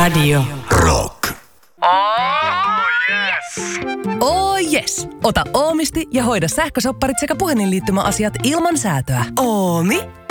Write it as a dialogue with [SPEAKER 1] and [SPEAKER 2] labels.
[SPEAKER 1] Radio
[SPEAKER 2] Rock.
[SPEAKER 3] Oh yes! Ota Oomisti ja hoida sähkösopparit sekä puhelinliittymäasiat ilman säätöä.
[SPEAKER 1] Oomi